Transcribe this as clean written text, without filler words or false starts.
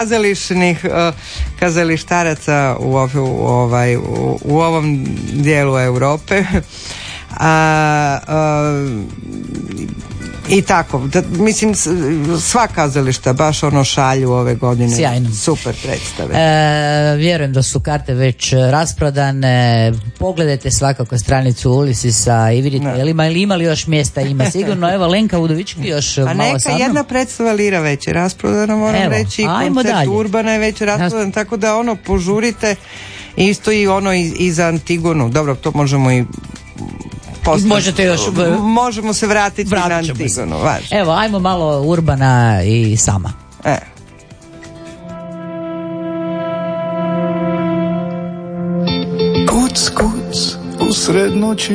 kazalištaraca u ovom dijelu Europe. I tako, mislim, sva kazališta baš šalju ove godine. Sjajno. Super predstave. Vjerujem da su karte već rasprodane. Pogledajte svakako stranicu Ulisisa i vidite ili ima li još mjesta. Ima sigurno. Evo, Lenka Udovički još malo neka sa mnom. jedna predstava Lira već je rasprodana, moram reći, koncert dalje. Urbana je već rasprodan, tako da požurite. Isto i za Antigonu. Dobro, to možemo i možete još možemo se vratiti na Antigonu. Evo, ajmo malo Urbana i sama. Kuc, kuc, usred noći